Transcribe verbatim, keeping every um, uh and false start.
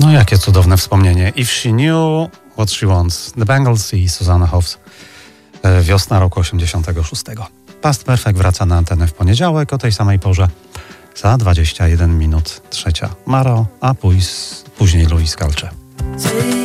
No jakie cudowne wspomnienie. If she knew what she wants. The Bangles i Susanna Hoffs. Wiosna roku osiemdziesiątego szóstego. Past Perfect wraca na antenę w poniedziałek o tej samej porze. Za dwadzieścia jeden minut trzecia. Maro, a później Louis Calcze.